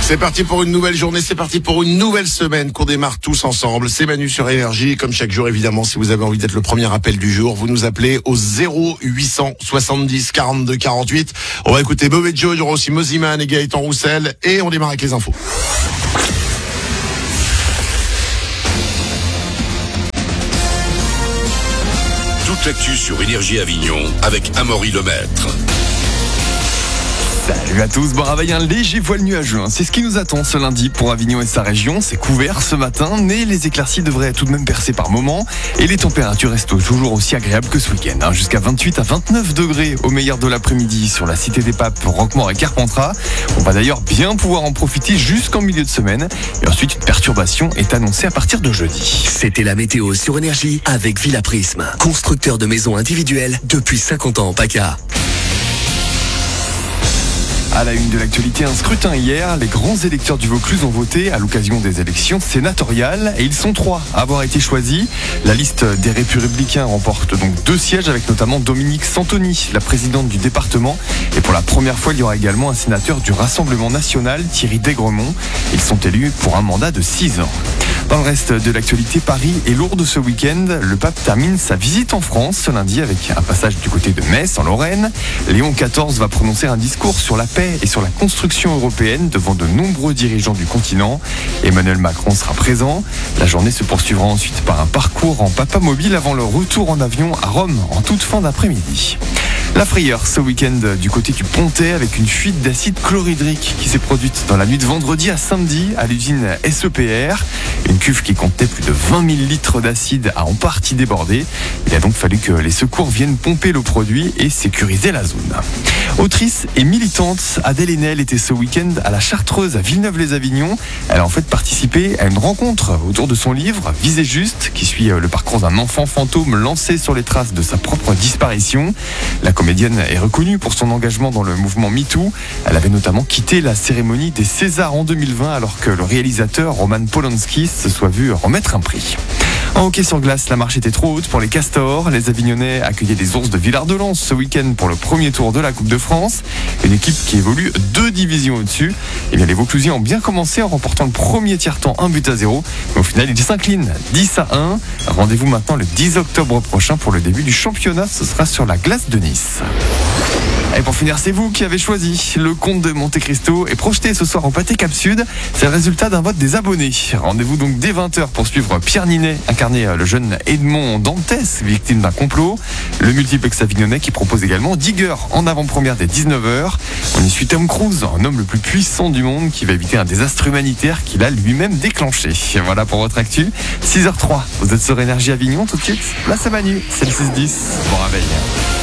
C'est parti pour une nouvelle journée, c'est parti pour une nouvelle semaine qu'on démarre tous ensemble. C'est Manu sur Énergie. Comme chaque jour, évidemment, si vous avez envie d'être le premier appel du jour, vous nous appelez au 0800 70 42 48. On va écouter Bob et Joe, il y aura aussi Moziman et Gaëtan Roussel et on démarre avec les infos. Toute l'actu sur Énergie Avignon avec Amaury Lemaître. Salut à tous, bon réveil, un léger voile nuageux, c'est ce qui nous attend ce lundi pour Avignon et sa région. C'est couvert ce matin, mais les éclaircies devraient tout de même percer par moments et les températures restent toujours aussi agréables que ce week-end, jusqu'à 28 à 29 degrés au meilleur de l'après-midi sur la Cité des Papes, Roquemaure et Carpentras. On va d'ailleurs bien pouvoir en profiter jusqu'en milieu de semaine et ensuite une perturbation est annoncée à partir de jeudi. C'était la météo sur Énergie avec Villa Prisme, constructeur de maisons individuelles depuis 50 ans en PACA. À la une de l'actualité, un scrutin hier. Les grands électeurs du Vaucluse ont voté à l'occasion des élections sénatoriales et ils sont 3 à avoir été choisis. La liste des Républicains remporte donc 2 sièges avec notamment Dominique Santoni, la présidente du département. Et pour la première fois, il y aura également un sénateur du Rassemblement national, Thierry Daigremont. Ils sont élus pour un mandat de 6 ans. Dans le reste de l'actualité, Paris est lourde ce week-end. Le pape termine sa visite en France ce lundi avec un passage du côté de Metz en Lorraine. Léon XIV va prononcer un discours sur la paix et sur la construction européenne devant de nombreux dirigeants du continent. Emmanuel Macron sera présent. La journée se poursuivra ensuite par un parcours en papamobile avant le retour en avion à Rome en toute fin d'après-midi. La frayeur ce week-end du côté du Pontet avec une fuite d'acide chlorhydrique qui s'est produite dans la nuit de vendredi à samedi à l'usine SEPR. Une cuve qui comptait plus de 20 000 litres d'acide a en partie débordé. Il a donc fallu que les secours viennent pomper le produit et sécuriser la zone. Autrice et militante, Adèle Haenel était ce week-end à la Chartreuse à Villeneuve-les-Avignon. Elle a en fait participé à une rencontre autour de son livre Viser juste, qui suit le parcours d'un enfant fantôme lancé sur les traces de sa propre disparition. La comédienne est reconnue pour son engagement dans le mouvement MeToo. Elle avait notamment quitté la cérémonie des Césars en 2020 alors que le réalisateur Roman Polanski se soit vu remettre un prix. En hockey sur glace, la marche était trop haute pour les Castors. Les Avignonnais accueillaient les Ours de Villard-de-Lans ce week-end pour le premier tour de la Coupe de France. Une équipe qui évolue 2 divisions au-dessus. Et bien, les Vauclusiens ont bien commencé en remportant le premier tiers-temps 1-0. Mais au final, ils s'inclinent 10-1. Rendez-vous maintenant le 10 octobre prochain pour le début du championnat. Ce sera sur la glace de Nice. Et pour finir, c'est vous qui avez choisi. Le Comte de Monte Cristo est projeté ce soir au Pâté Cap Sud. C'est le résultat d'un vote des abonnés. Rendez-vous donc dès 20h pour suivre Pierre Ninet incarner le jeune Edmond Dantès, victime d'un complot. Le multiplex avignonnais qui propose également Digger en avant-première dès 19h. On y suit Tom Cruise, un homme le plus puissant du monde qui va éviter un désastre humanitaire qu'il a lui-même déclenché. Voilà pour votre actu. 6h03, vous êtes sur Énergie Avignon. Tout de suite, place à Manu. C'est le 6-10. Bon réveil.